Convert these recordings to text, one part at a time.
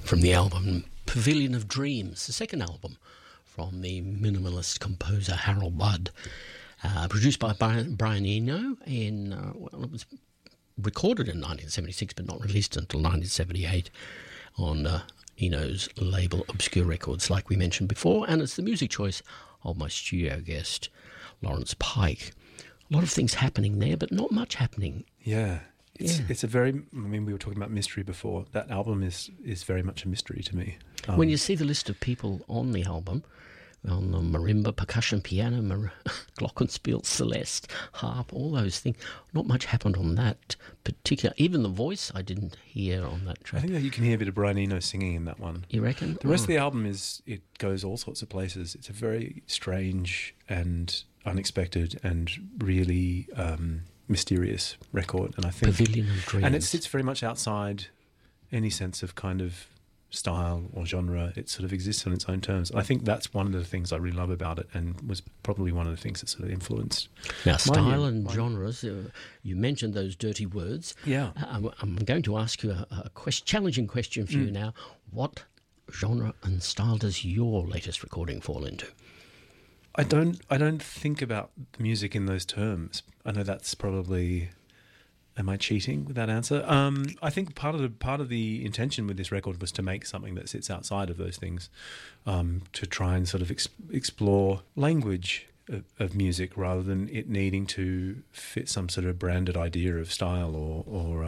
from the album Pavilion of Dreams, the second album from the minimalist composer Harold Budd, produced by Brian Eno it was recorded in 1976 but not released until 1978 on Eno's label Obscure Records, like we mentioned before, and it's the music choice of my studio guest, Lawrence Pike. A lot of things happening there, but not much happening. Yeah. It's a very, we were talking about mystery before. That album is very much a mystery to me. When you see the list of people on the album, on the marimba, percussion, piano, glockenspiel, celeste, harp, all those things, not much happened on that particular. Even the voice I didn't hear on that track. I think that you can hear a bit of Brian Eno singing in that one. You reckon? The rest of the album it goes all sorts of places. It's a very strange and unexpected and really mysterious record, and I think Pavilion of Dreams, and it sits very much outside any sense of kind of style or genre. It sort of exists on its own terms. I think that's one of the things I really love about it, and was probably one of the things that sort of influenced now style and genres. You mentioned those dirty words. Yeah, I'm going to ask you a challenging question for you now. What genre and style does your latest recording fall into? I don't think about the music in those terms. I know that's probably. Am I cheating with that answer? I think part of the intention with this record was to make something that sits outside of those things, to try and sort of explore language of music rather than it needing to fit some sort of branded idea of style or.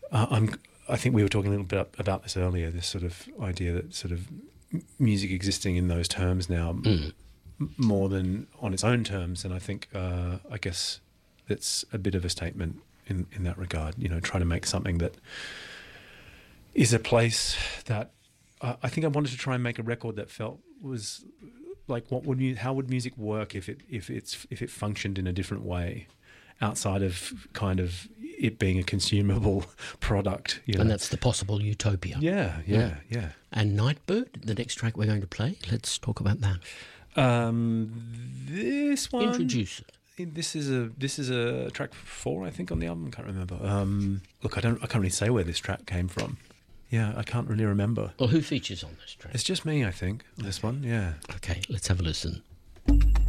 I think we were talking a little bit about this earlier. This sort of idea that sort of music existing in those terms now. More than on its own terms, and I think I guess that's a bit of a statement in that regard. You know, trying to make something that is a place that I think I wanted to try and make a record that was like how would music work if it functioned in a different way outside of kind of it being a consumable product. You know? And that's the possible utopia. Yeah. And Nightbird, the next track we're going to play. Let's talk about that. This one. Introduce it. This is a track 4, I think, on the album. I can't remember. Look, I can't really say where this track came from. Yeah, I can't really remember. Well, who features on this track? It's just me, I think. This one, yeah. Okay, let's have a listen.